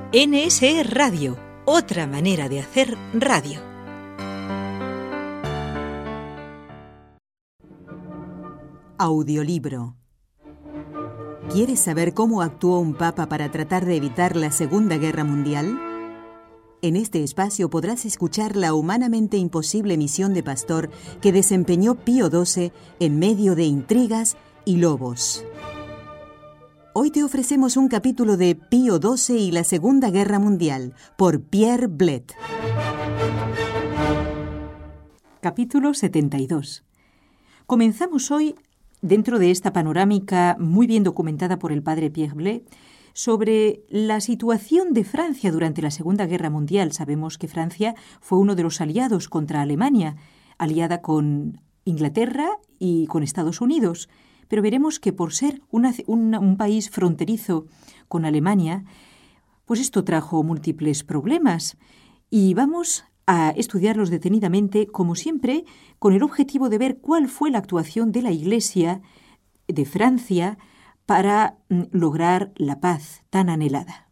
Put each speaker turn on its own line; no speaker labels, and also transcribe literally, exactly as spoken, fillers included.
N S E Radio, otra manera de hacer radio.
Audiolibro. ¿Quieres saber cómo actuó un papa para tratar de evitar la Segunda Guerra Mundial? En este espacio podrás escuchar la humanamente imposible misión de pastor que desempeñó Pío doce en medio de intrigas y lobos. Hoy te ofrecemos un capítulo de Pío doce y la Segunda Guerra Mundial, por Pierre Blett. Capítulo setenta y dos. Comenzamos hoy, dentro de esta panorámica muy bien documentada por el padre Pierre Blett, sobre la situación de Francia durante la Segunda Guerra Mundial. Sabemos que Francia fue uno de los aliados contra Alemania, aliada con Inglaterra y con Estados Unidos. Pero veremos que por ser una, una, un país fronterizo con Alemania, pues esto trajo múltiples problemas. Y vamos a estudiarlos detenidamente, como siempre, con el objetivo de ver cuál fue la actuación de la Iglesia de Francia para lograr la paz tan anhelada.